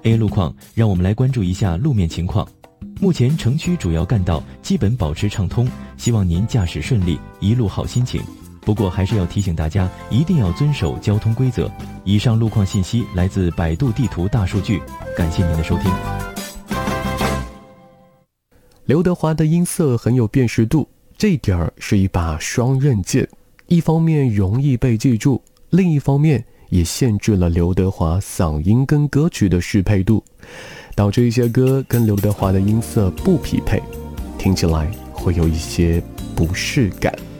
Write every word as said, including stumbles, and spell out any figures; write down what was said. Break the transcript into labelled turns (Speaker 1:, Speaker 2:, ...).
Speaker 1: A 路况，让我们来关注一下路面情况。目前城区主要干道基本保持畅通，希望您驾驶顺利，一路好心情。不过还是要提醒大家，一定要遵守交通规则。以上路况信息来自百度地图大数据，感谢您的收听。
Speaker 2: 刘德华的音色很有辨识度，这一点是一把双刃剑，一方面容易被记住，另一方面也限制了刘德华嗓音跟歌曲的适配度，导致一些歌跟刘德华的音色不匹配，听起来会有一些不适感。